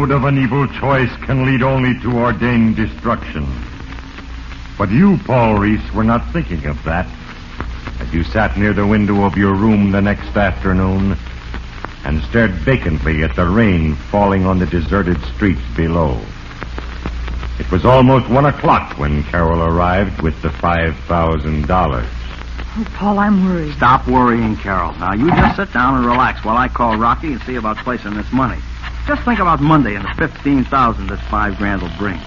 road of an evil choice can lead only to ordained destruction. But you, Paul Reese, were not thinking of that as you sat near the window of your room the next afternoon and stared vacantly at the rain falling on the deserted streets below. It was almost 1 o'clock when Carol arrived with the $5,000. Oh, Paul, I'm worried. Stop worrying, Carol. Now, you just sit down and relax while I call Rocky and see about placing this money. Just think about Monday and the $15,000 this $5,000 will bring.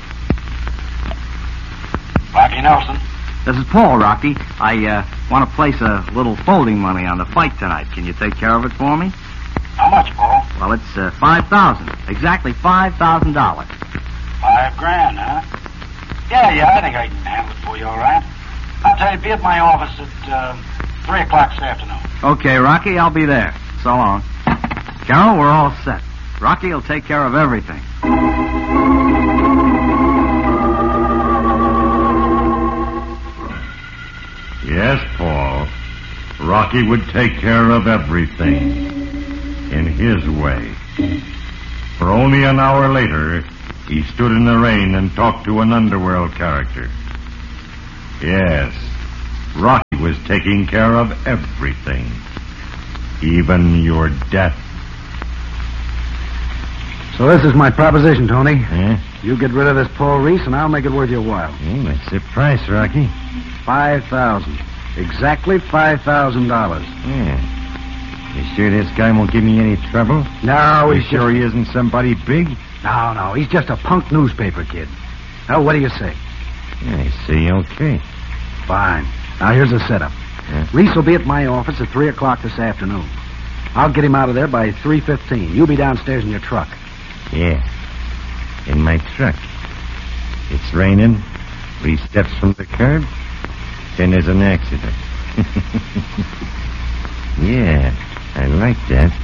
Rocky Nelson. This is Paul, Rocky. I want to place a little folding money on the fight tonight. Can you take care of it for me? How much, Paul? Well, it's $5,000. Exactly $5,000. $5,000, huh? Yeah, I think I can handle it for you, all right. I'll tell you, be at my office at 3 o'clock this afternoon. Okay, Rocky, I'll be there. So long. Carol, we're all set. Rocky will take care of everything. Yes, Paul. Rocky would take care of everything in his way. For only an hour later, he stood in the rain and talked to an underworld character. Yes, Rocky was taking care of everything, even your death. So this is my proposition, Tony. Eh? You get rid of this Paul Reese, and I'll make it worth your while. What's the price, Rocky? $5,000. Exactly $5,000. Yeah. You sure this guy won't give me any trouble? No, You sure he isn't somebody big? No, he's just a punk newspaper kid. Now, what do you say? I see, okay. Fine. Now, here's the setup. Yeah. Reese will be at my office at 3 o'clock this afternoon. I'll get him out of there by 3:15. You'll be downstairs in your truck. Yeah, in my truck. It's raining. Reese steps from the curb. Then there's an accident. Yeah, I like that.